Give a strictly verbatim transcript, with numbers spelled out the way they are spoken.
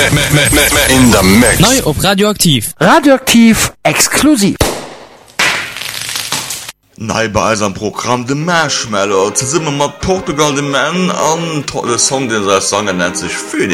In der Mix. Neu op Radioaktiv. Radioaktiv exklusiv. Nei bei eisem Programm de Marshmallow ze simmer mat Portugal de Man an tolle Song den se Song nennt sich Phoenix.